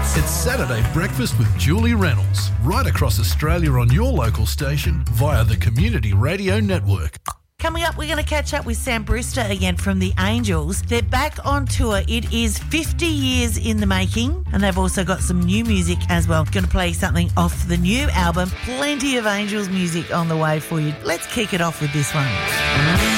It's Saturday Breakfast with Julie Reynolds, right across Australia on your local station via the Community Radio Network. Coming up, we're going to catch up with Sam Brewster again from the Angels. They're back on tour. It is 50 years in the making, and they've also got some new music as well. Going to play something off the new album. Plenty of Angels music on the way for you. Let's kick it off with this one.